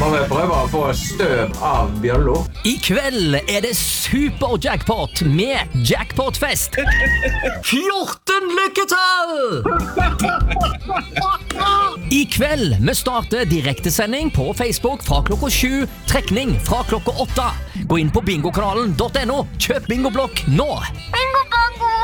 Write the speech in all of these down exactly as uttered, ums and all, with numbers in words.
bare prøver å få støv av Bjørlo. I kveld er det super jackpot med jackpotfest. fjorten lykketall! I kveld vi starter direktesending på Facebook fra klokka sju, trekning fra klokka åtte. Gå inn på bingokanalen punktum no, kjøp bingoblokk nå. Bingo bongo!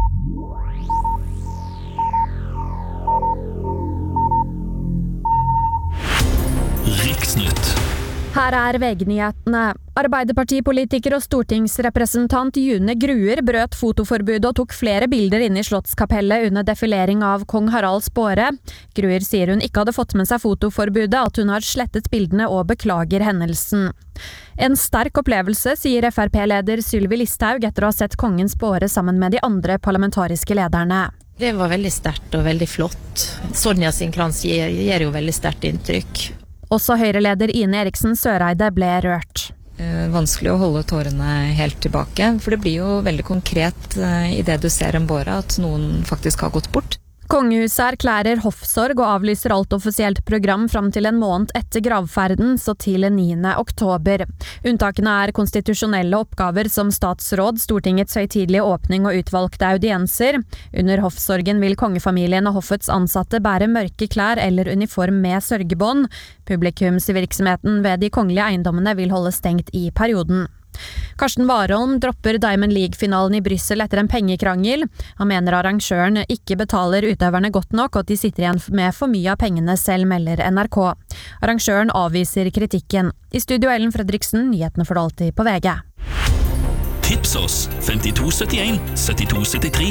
Riksnytt. Her er V G-nyhetene. Arbeiderpartipolitiker og stortingsrepresentant June Gruer brøt fotoforbudet og tok flere bilder inne i Slottskapellet under defilering av kong Haralds båre. Gruer sier hun ikke hadde fått med seg fotoforbudet, at hun har slettet bildene og beklager hendelsen. En sterk opplevelse, sier F R P-leder Sylvi Listhaug etter å ha sett kongens båre sammen med de andre parlamentariske lederne. Det var veldig sterkt og veldig flott. Sonja sin krans gir, gir jo veldig sterkt inntrykk. Også Høyre-leder Ine Eriksen Søreide ble rørt. Eh, vanskelig å holde tårene helt tilbake, for det blir jo veldig konkret eh, i det du ser en båre at noen faktisk har gått bort. Kongehuset erklærer hoffsorg og avlyser alt offisielt program fram til en måned etter gravferden, så til niende oktober. Unntakene er konstitusjonelle oppgaver som statsråd, Stortingets høytidelige åpning og utvalgte audienser. Under hoffsorgen vil kongefamilien og hoffets ansatte bære mørke klær eller uniform med sørgebånd. Publikumsvirksomheten ved de kongelige eiendommene vil holde stengt i perioden. Karsten Warholm dropper Diamond League-finalen i Bryssel etter en pengekrangel. Han mener arrangøren ikke betaler utøverne godt nok, og at de sitter igjen med for mye av pengene selv, melder N R K. Arrangøren avviser kritikken. I studio Ellen Fredriksen, nyhetene for alltid på V G. Tips oss femtito syttien syttito syttitre.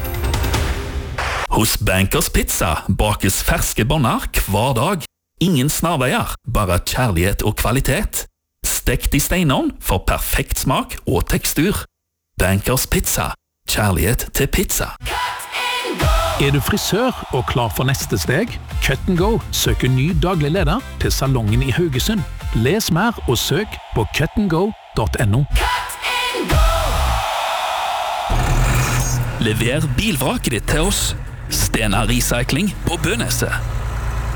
Hos Bankers Pizza bakes ferske boller hver dag. Ingen snarveier, bare kjærlighet og kvalitet. Stekt i steinovn for perfekt smak og tekstur. Bankers Pizza. Kjærlighet til pizza. Er du frisør og klar for neste steg? Cut and Go søker ny daglig leder til salongen i Haugesund. Les mer og søk på cut and go punktum no. Lever bilvraket ditt til oss. Stena Recycling på Bøneset.